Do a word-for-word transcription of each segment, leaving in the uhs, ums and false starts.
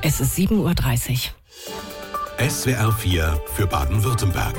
Es ist sieben Uhr dreißig. S W R vier für Baden-Württemberg.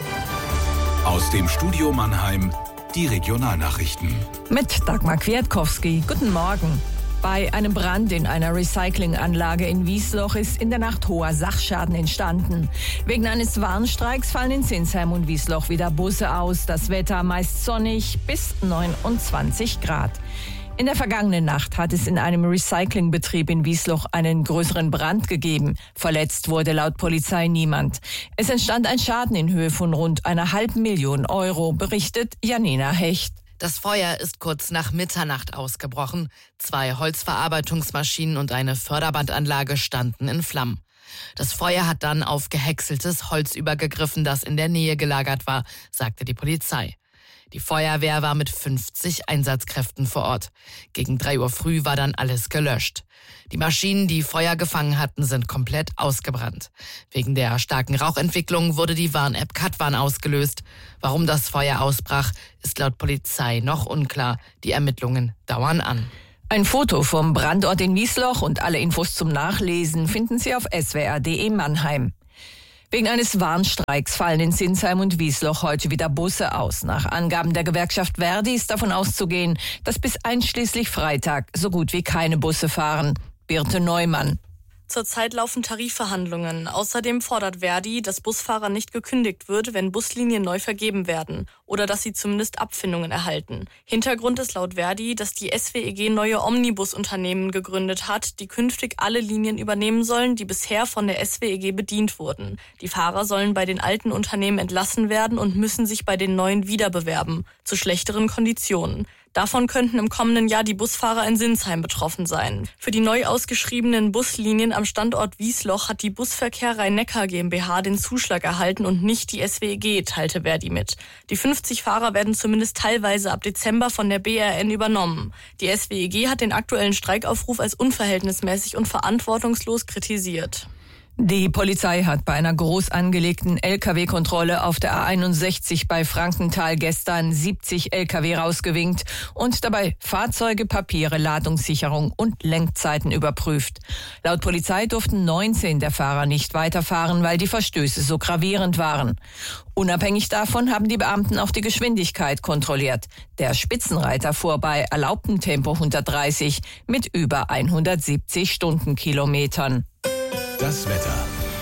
Aus dem Studio Mannheim die Regionalnachrichten. Mit Dagmar Kwiatkowski. Guten Morgen. Bei einem Brand in einer Recyclinganlage in Wiesloch ist in der Nacht hoher Sachschaden entstanden. Wegen eines Warnstreiks fallen in Sinsheim und Wiesloch wieder Busse aus. Das Wetter meist sonnig bis neunundzwanzig Grad. In der vergangenen Nacht hat es in einem Recyclingbetrieb in Wiesloch einen größeren Brand gegeben. Verletzt wurde laut Polizei niemand. Es entstand ein Schaden in Höhe von rund einer halben Million Euro, berichtet Janina Hecht. Das Feuer ist kurz nach Mitternacht ausgebrochen. Zwei Holzverarbeitungsmaschinen und eine Förderbandanlage standen in Flammen. Das Feuer hat dann auf gehäckseltes Holz übergegriffen, das in der Nähe gelagert war, sagte die Polizei. Die Feuerwehr war mit fünfzig Einsatzkräften vor Ort. Gegen drei Uhr früh war dann alles gelöscht. Die Maschinen, die Feuer gefangen hatten, sind komplett ausgebrannt. Wegen der starken Rauchentwicklung wurde die Warn-App Katwarn ausgelöst. Warum das Feuer ausbrach, ist laut Polizei noch unklar. Die Ermittlungen dauern an. Ein Foto vom Brandort in Wiesloch und alle Infos zum Nachlesen finden Sie auf s w r punkt d e Mannheim. Wegen eines Warnstreiks fallen in Sinsheim und Wiesloch heute wieder Busse aus. Nach Angaben der Gewerkschaft Verdi ist davon auszugehen, dass bis einschließlich Freitag so gut wie keine Busse fahren. Birte Neumann. Zurzeit laufen Tarifverhandlungen. Außerdem fordert Verdi, dass Busfahrern nicht gekündigt wird, wenn Buslinien neu vergeben werden oder dass sie zumindest Abfindungen erhalten. Hintergrund ist laut Verdi, dass die S W E G neue Omnibusunternehmen gegründet hat, die künftig alle Linien übernehmen sollen, die bisher von der S W E G bedient wurden. Die Fahrer sollen bei den alten Unternehmen entlassen werden und müssen sich bei den neuen wiederbewerben, zu schlechteren Konditionen. Davon könnten im kommenden Jahr die Busfahrer in Sinsheim betroffen sein. Für die neu ausgeschriebenen Buslinien am Standort Wiesloch hat die Busverkehr Rhein-Neckar GmbH den Zuschlag erhalten und nicht die S W E G, teilte Verdi mit. Die fünfzig Fahrer werden zumindest teilweise ab Dezember von der B R N übernommen. Die S W E G hat den aktuellen Streikaufruf als unverhältnismäßig und verantwortungslos kritisiert. Die Polizei hat bei einer groß angelegten L K W-Kontrolle auf der A einundsechzig bei Frankenthal gestern siebzig L K W rausgewinkt und dabei Fahrzeuge, Papiere, Ladungssicherung und Lenkzeiten überprüft. Laut Polizei durften neunzehn der Fahrer nicht weiterfahren, weil die Verstöße so gravierend waren. Unabhängig davon haben die Beamten auch die Geschwindigkeit kontrolliert. Der Spitzenreiter fuhr bei erlaubtem Tempo hundertdreißig mit über hundertsiebzig Stundenkilometern. Das Wetter.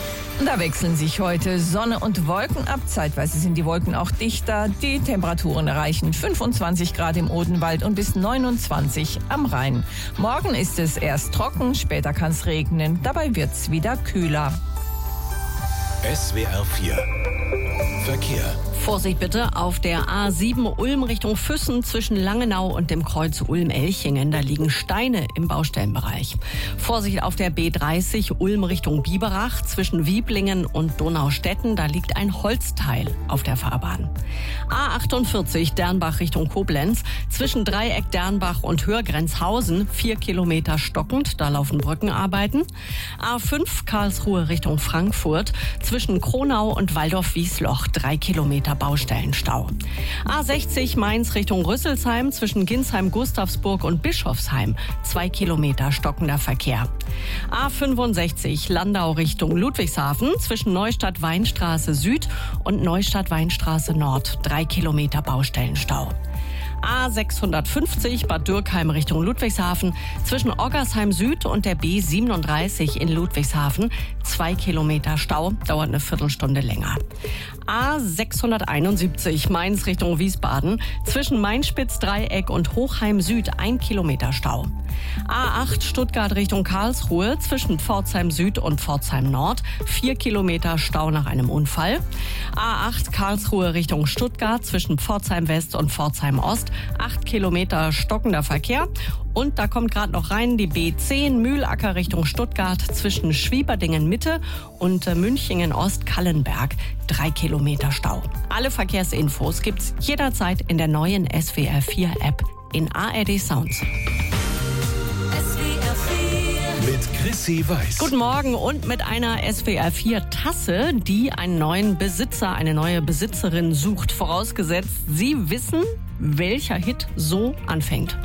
Da wechseln sich heute Sonne und Wolken ab. Zeitweise sind die Wolken auch dichter. Die Temperaturen erreichen fünfundzwanzig Grad im Odenwald und bis neunundzwanzig am Rhein. Morgen ist es erst trocken, später kann es regnen. Dabei wird es wieder kühler. S W R vier Verkehr. Vorsicht bitte auf der A sieben Ulm Richtung Füssen zwischen Langenau und dem Kreuz Ulm-Elchingen. Da liegen Steine im Baustellenbereich. Vorsicht auf der B dreißig Ulm Richtung Biberach zwischen Wieblingen und Donaustetten. Da liegt ein Holzteil auf der Fahrbahn. A achtundvierzig Dernbach Richtung Koblenz zwischen Dreieck Dernbach und Hörgrenzhausen. Vier Kilometer stockend, da laufen Brückenarbeiten. A fünf Karlsruhe Richtung Frankfurt zwischen Kronau und Waldorf-Wiesloch. Drei Kilometer Baustellenstau. A sechzig Mainz Richtung Rüsselsheim zwischen Ginsheim, Gustavsburg und Bischofsheim. Zwei Kilometer stockender Verkehr. A fünfundsechzig Landau Richtung Ludwigshafen zwischen Neustadt-Weinstraße Süd und Neustadt-Weinstraße Nord. Drei Kilometer Baustellenstau. A sechshundertfünfzig Bad Dürkheim Richtung Ludwigshafen zwischen Oggersheim Süd und der B siebenunddreißig in Ludwigshafen. Zwei Kilometer Stau, dauert eine Viertelstunde länger. A sechshunderteinundsiebzig Mainz Richtung Wiesbaden zwischen Mainspitz-Dreieck und Hochheim Süd. Ein Kilometer Stau. A acht Stuttgart Richtung Karlsruhe zwischen Pforzheim Süd und Pforzheim Nord. Vier Kilometer Stau nach einem Unfall. A acht Karlsruhe Richtung Stuttgart zwischen Pforzheim West und Pforzheim Ost. Acht Kilometer stockender Verkehr. Und da kommt gerade noch rein die B zehn Mühlacker Richtung Stuttgart zwischen Schwieberdingen Mitte und Münchingen Ost Kallenberg. Drei Kilometer Stau. Alle Verkehrsinfos gibt's jederzeit in der neuen S W R vier App in A R D Sounds. Mit Chrissy Weiß. Guten Morgen und mit einer S W R vier Tasse, die einen neuen Besitzer, eine neue Besitzerin sucht. Vorausgesetzt, Sie wissen, welcher Hit so anfängt.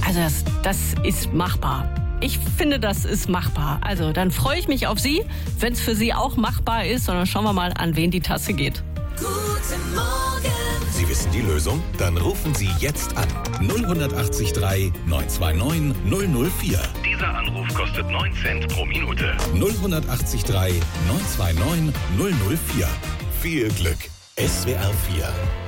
Also das, das ist machbar. Ich finde, das ist machbar. Also dann freue ich mich auf Sie, wenn es für Sie auch machbar ist. Und dann schauen wir mal, an wen die Tasse geht. Guten Morgen. Sie wissen die Lösung? Dann rufen Sie jetzt an. null acht drei neun zwei neun null null vier. Dieser Anruf kostet neun Cent pro Minute. null acht drei neun zwei neun null null vier. Viel Glück. S W R vier.